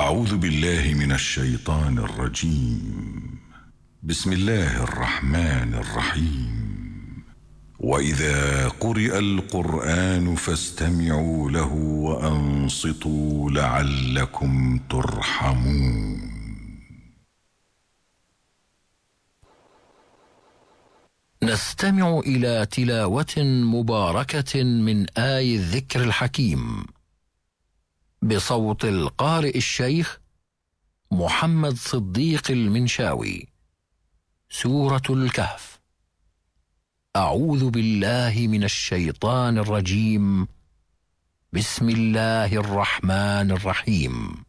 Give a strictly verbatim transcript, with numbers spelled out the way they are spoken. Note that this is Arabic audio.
أعوذ بالله من الشيطان الرجيم. بسم الله الرحمن الرحيم. وإذا قرئ القرآن فاستمعوا له وأنصتوا لعلكم ترحمون. نستمع إلى تلاوة مباركة من آي الذكر الحكيم بصوت القارئ الشيخ محمد صديق المنشاوي. سورة الكهف. أعوذ بالله من الشيطان الرجيم. بسم الله الرحمن الرحيم.